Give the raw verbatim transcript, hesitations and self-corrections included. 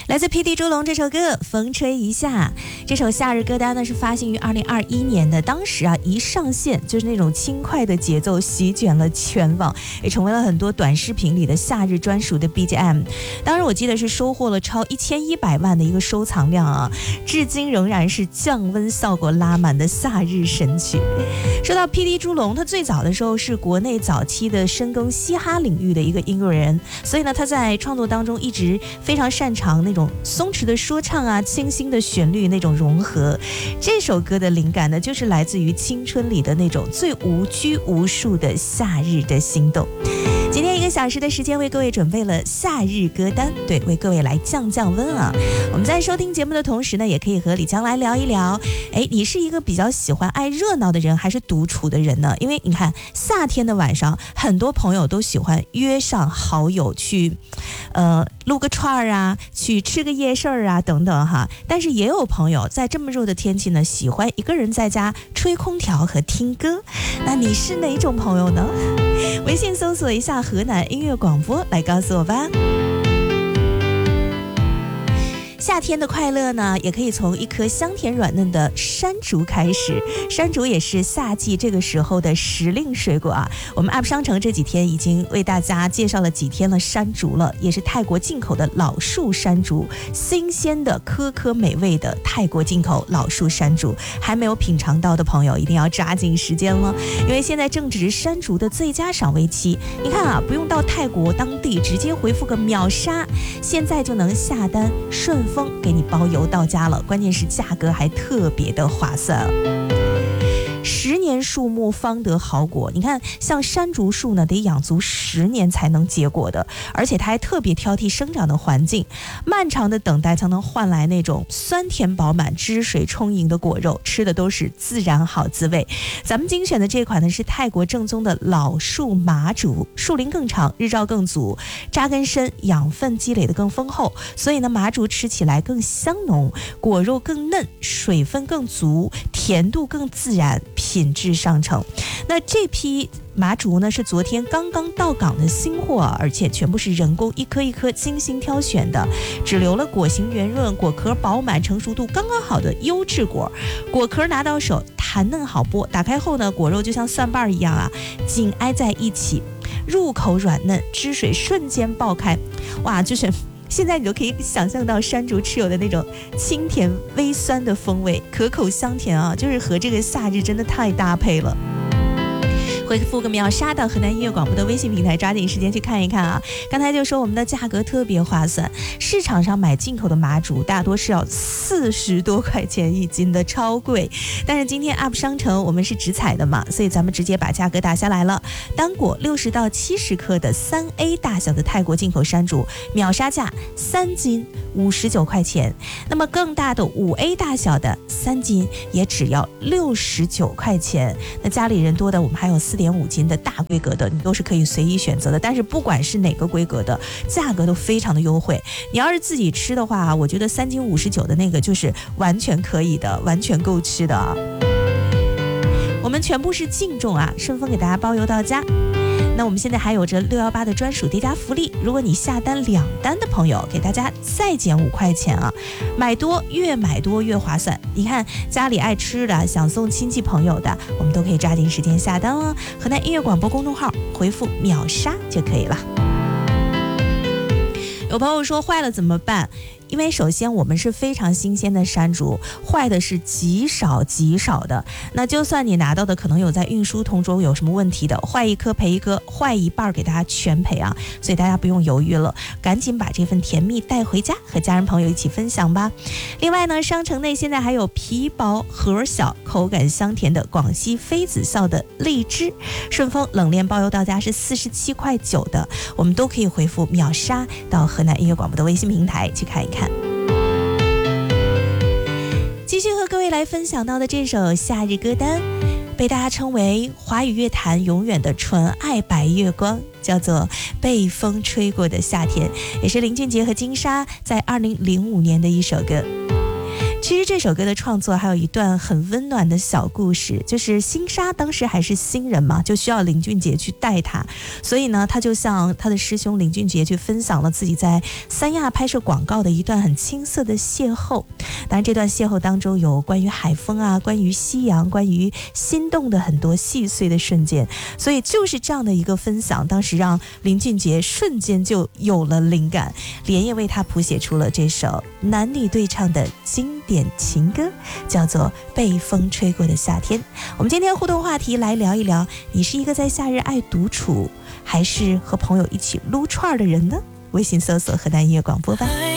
来自 P D 猪笼这首歌《风吹一下》，这首夏日歌单呢是发行于二零二一年的，当时啊一上线就是那种轻快的节奏席卷了全网，也成为了很多短视频里的夏日专属的 B G M。当时我记得是收获了超一千一百万的一个收藏量啊，至今仍然是降温效果拉满的夏日神曲。说到 P D 猪笼，他最早的时候是国内早期的深耕嘻哈领域的一个音乐人，所以呢他在创作当中一直非常擅长那种松弛的说唱啊，清新的旋律那种融合。这首歌的灵感呢，就是来自于青春里的那种最无拘无束的夏日的心动。今天一个小时的时间为各位准备了夏日歌单，对，为各位来降降温啊。我们在收听节目的同时呢，也可以和李江来聊一聊，哎，你是一个比较喜欢爱热闹的人还是独处的人呢？因为你看夏天的晚上，很多朋友都喜欢约上好友去呃撸个串儿啊，去吃个夜市啊等等哈。但是也有朋友在这么热的天气呢，喜欢一个人在家吹空调和听歌。那你是哪种朋友呢？微信搜索一下河南音乐广播来告诉我吧。夏天的快乐呢，也可以从一颗香甜软嫩的山竹开始。山竹也是夏季这个时候的时令水果啊。我们 App 商城这几天已经为大家介绍了几天了山竹了，也是泰国进口的老树山竹，新鲜的颗颗美味的泰国进口老树山竹，还没有品尝到的朋友一定要抓紧时间了，因为现在正值山竹的最佳赏味期。你看啊，不用到泰国当地，直接回复个秒杀，现在就能下单，顺丰给你包邮到家了，关键是价格还特别的划算。十年树木方得好果，你看像山竹树呢，得养足十年才能结果的，而且它还特别挑剔生长的环境，漫长的等待才能换来那种酸甜饱满、汁水充盈的果肉，吃的都是自然好滋味。咱们精选的这款呢是泰国正宗的老树麻竹，树龄更长，日照更足，扎根深，养分积累的更丰厚，所以呢麻竹吃起来更香浓，果肉更嫩，水分更足，甜度更自然，品质上乘。那这批麻竹呢是昨天刚刚到港的新货，而且全部是人工一颗一颗精心挑选的，只留了果形圆润、果壳饱满、成熟度刚刚好的优质果。果壳拿到手弹嫩好剥，打开后呢，果肉就像蒜瓣一样啊，紧挨在一起，入口软嫩，汁水瞬间爆开，哇，就是现在你都可以想象到山竹持有的那种清甜微酸的风味，可口香甜啊，就是和这个夏日真的太搭配了。回复个秒杀到河南音乐广播的微信平台，抓紧时间去看一看啊！刚才就说我们的价格特别划算，市场上买进口的麻竹大多是要四十多块钱一斤的，超贵。但是今天 App 商城我们是直采的嘛，所以咱们直接把价格打下来了。单果六十到七十克的三 A 大小的泰国进口山竹，秒杀价三斤五十九块钱。那么更大的五 A 大小的三斤也只要六十九块钱。那家里人多的，我们还有四点五斤的大规格的，你都是可以随意选择的。但是不管是哪个规格的，价格都非常的优惠。你要是自己吃的话，我觉得三斤五十九的那个就是完全可以的，完全够吃的啊。我们全部是净重啊，顺丰给大家包邮到家。那我们现在还有着六一八的专属叠加福利，如果你下单两单的朋友，给大家再减五块钱啊，买多越买多越划算。你看家里爱吃的，想送亲戚朋友的，我们都可以抓紧时间下单哦。河南音乐广播公众号回复秒杀就可以了。有朋友说坏了怎么办？因为首先我们是非常新鲜的山竹，坏的是极少极少的。那就算你拿到的可能有在运输途中有什么问题的，坏一颗赔一颗，坏一半给大家全赔啊！所以大家不用犹豫了，赶紧把这份甜蜜带回家，和家人朋友一起分享吧。另外呢，商城内现在还有皮薄核小、口感香甜的广西妃子笑的荔枝，顺丰冷链包邮到家是四十七块九的，我们都可以回复秒杀到河南音乐广播的微信平台去看一看。继续和各位来分享到的这首夏日歌单，被大家称为华语乐坛永远的纯爱白月光，叫做被风吹过的夏天，也是林俊杰和金莎在二零零五年的一首歌。 其实这首歌的创作还有一段很温暖的小故事，就是辛沙当时还是新人嘛，就需要林俊杰去带他，所以呢他就向他的师兄林俊杰去分享了自己在三亚拍摄广告的一段很青涩的邂逅。当然这段邂逅当中有关于海风啊，关于夕阳，关于心动的很多细碎的瞬间，所以就是这样的一个分享，当时让林俊杰瞬间就有了灵感，连夜为他谱写出了这首男女对唱的经典情歌，叫做《被风吹过的夏天》。我们今天互动话题来聊一聊，你是一个在夏日爱独处，还是和朋友一起撸串的人呢？微信搜索河南音乐广播吧。